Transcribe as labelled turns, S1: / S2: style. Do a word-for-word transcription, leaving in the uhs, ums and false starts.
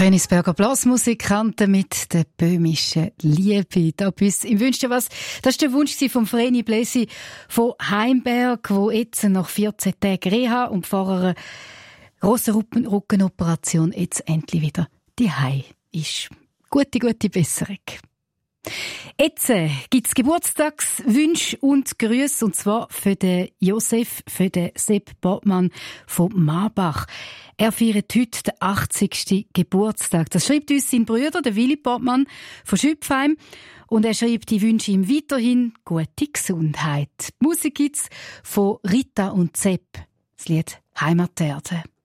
S1: Königsberger Blasmusikanten mit der böhmischen Liebe. Da bis im Wünsch dir was. Das war der Wunsch von Vreni Bläsi von Heimberg, wo jetzt nach vierzehn Tagen Reha und vor einer grossen Rückenoperation jetzt endlich wieder daheim ist. Gute, gute Besserung. Jetzt äh, gibt es Geburtstagswünsche und Grüße, und zwar für den Josef, für den Sepp Bortmann von Marbach. Er feiert heute den achtzigsten Geburtstag. Das schreibt uns sein Bruder, der Willi Bortmann von Schüpfheim. Und er schreibt, die wünsche ihm weiterhin gute Gesundheit. Die Musik gibt's von Rita und Sepp. Das Lied Heimaterde.